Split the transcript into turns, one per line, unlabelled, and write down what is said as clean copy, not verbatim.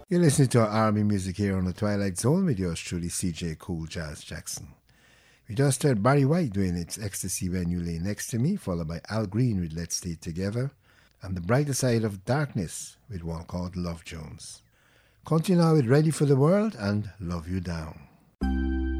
You're listening to our R&B music here on the Twilight Zone with yours truly, CJ Cool Jazz Jackson. We just heard Barry White doing its Ecstasy When You Lay Next to Me, followed by Al Green with Let's Stay Together, and The Brighter Side of Darkness with one called Love Jones. Continue now with Ready for the World and Love You Down.